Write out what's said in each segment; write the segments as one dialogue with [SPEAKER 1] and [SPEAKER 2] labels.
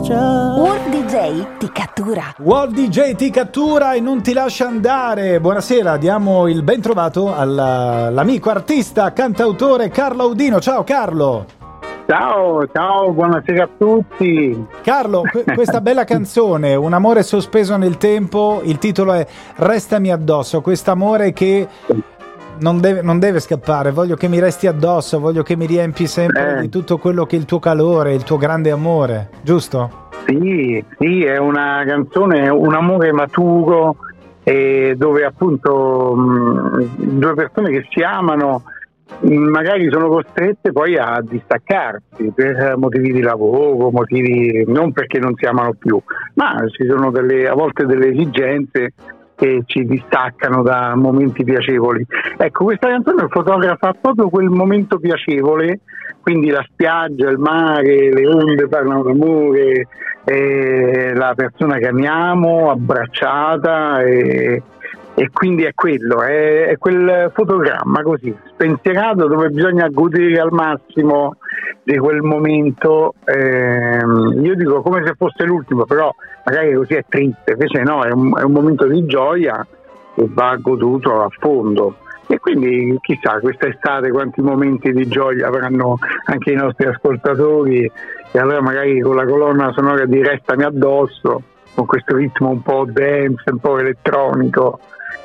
[SPEAKER 1] World DJ ti cattura.
[SPEAKER 2] World DJ ti cattura e non ti lascia andare. Buonasera, diamo il ben trovato all'amico artista, cantautore Carlo Audino. Ciao Carlo.
[SPEAKER 3] Ciao, buonasera a tutti.
[SPEAKER 2] Carlo, questa bella canzone, Un amore sospeso nel tempo, il titolo è Restami addosso, quest'amore che non deve scappare, voglio che mi resti addosso, voglio che mi riempi sempre di tutto quello che è il tuo calore, il tuo grande amore, giusto?
[SPEAKER 3] Sì, è una canzone, un amore maturo, dove appunto due persone che si amano magari sono costrette poi a distaccarsi per motivi di lavoro, motivi non perché non si amano più, ma ci sono a volte delle esigenze che ci distaccano da momenti piacevoli. Ecco, questa canzone fotografa proprio quel momento piacevole, quindi la spiaggia, il mare, le onde parlano d'amore, la persona che amiamo abbracciata, e quindi è quello, è quel fotogramma così spensierato dove bisogna godere al massimo di quel momento. Io dico come se fosse l'ultimo, però magari così è triste, invece no, è un momento di gioia che va goduto a fondo. E quindi chissà quest'estate quanti momenti di gioia avranno anche i nostri ascoltatori, e allora magari con la colonna sonora di Restami addosso, con questo ritmo un po' dance, un po' elettronico,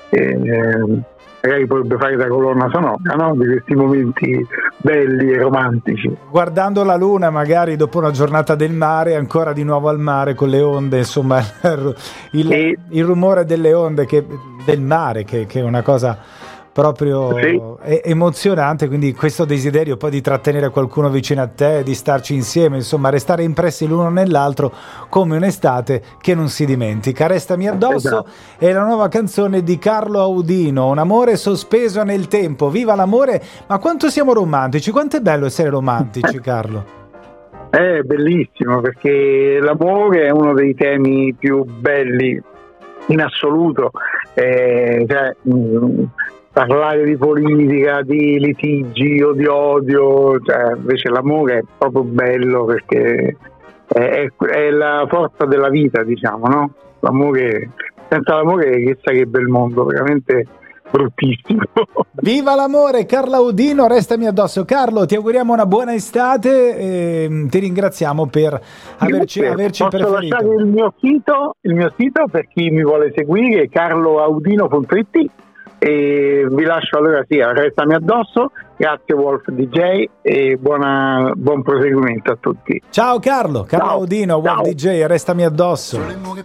[SPEAKER 3] magari potrebbe fare da colonna sonora, no? Di questi momenti belli e romantici.
[SPEAKER 2] Guardando la luna magari dopo una giornata del mare, ancora di nuovo al mare con le onde, insomma il rumore delle onde del mare che è una cosa proprio emozionante, quindi questo desiderio poi di trattenere qualcuno vicino a te, di starci insieme, insomma restare impressi l'uno nell'altro come un'estate che non si dimentica. Restami addosso è la nuova canzone di Carlo Audino, Un amore sospeso nel tempo. Viva l'amore, ma quanto siamo romantici, quanto è bello essere romantici, Carlo.
[SPEAKER 3] È bellissimo, perché l'amore è uno dei temi più belli in assoluto, parlare di politica, di litigi o di odio, invece l'amore è proprio bello, perché è la forza della vita, diciamo, no? L'amore, senza l'amore che sarebbe il mondo, veramente bruttissimo.
[SPEAKER 2] Viva l'amore, Carlo Audino, Restami addosso. Carlo, ti auguriamo una buona estate e ti ringraziamo per averci
[SPEAKER 3] Posso
[SPEAKER 2] preferito.
[SPEAKER 3] lasciare il mio sito per chi mi vuole seguire, carloaudino.it. E vi lascio allora Restami addosso. Grazie Wolf DJ e buon proseguimento a tutti.
[SPEAKER 2] Ciao Carlo
[SPEAKER 3] Ciao.
[SPEAKER 2] Audino, Wolf DJ, Restami addosso.